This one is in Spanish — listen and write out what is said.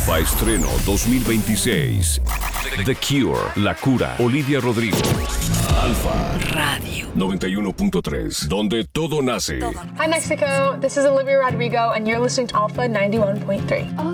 Alfa Estreno 2026. The Cure, La Cura, Olivia Rodrigo. Alfa Radio 91.3, donde todo nace. Hi Mexico, this is Olivia Rodrigo and you're listening to Alpha 91.3.